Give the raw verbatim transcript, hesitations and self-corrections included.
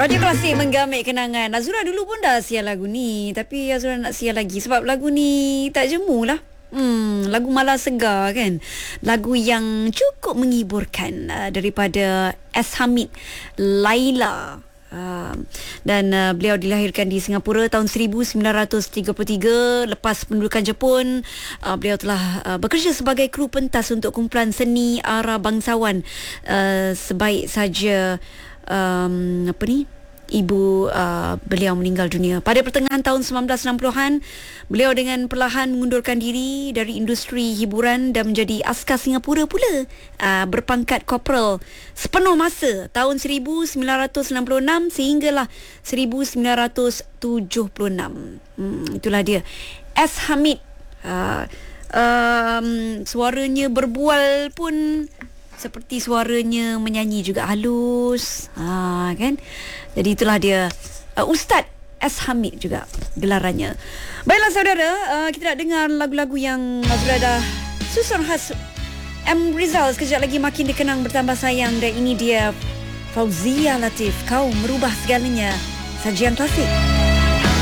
Radio Klasik menggamit kenangan. Azura dulu pun dah siar lagu ni, tapi Azura nak siar lagi sebab lagu ni tak jemu lah. Hmm, lagu malah segar kan. Lagu yang cukup menghiburkan uh, daripada S. Hamid, Laila. Uh, dan uh, beliau dilahirkan di Singapura tahun seribu sembilan ratus tiga puluh tiga. Lepas pendudukan Jepun, uh, beliau telah uh, bekerja sebagai kru pentas untuk kumpulan seni ara bangsawan. Uh, sebaik saja um, apa ni ibu uh, beliau meninggal dunia pada pertengahan tahun sembilan belas enam puluhan. Beliau dengan perlahan mengundurkan diri dari industri hiburan dan menjadi askar Singapura pula, uh, berpangkat korporal sepenuh masa tahun seribu sembilan ratus enam puluh enam sehinggalah seribu sembilan ratus tujuh puluh enam. Hmm, itulah dia S. Hamid. Uh, um, suaranya berbual pun seperti suaranya menyanyi juga halus, ha, kan? Jadi itulah dia, uh, Ustaz S. Hamid juga gelarannya. Baiklah saudara, uh, kita nak dengar lagu-lagu yang Azura dah susun khas M. Rizal. Sekejap lagi Makin Dikenang Bertambah Sayang. Dan ini dia Fauzia Latif, Kau Merubah Segalanya, sajian klasik.